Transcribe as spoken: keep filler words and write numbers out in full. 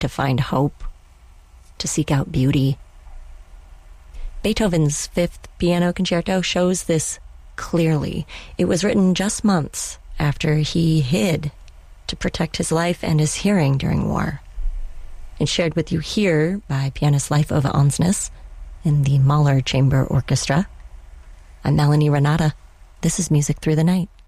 to find hope, to seek out beauty. Beethoven's Fifth Piano Concerto shows this clearly. It was written just months after he hid to protect his life and his hearing during war, and shared with you here by pianist Leif Ove Ansnes in the Mahler Chamber Orchestra. I'm Melanie Renata. This is Music Through the Night.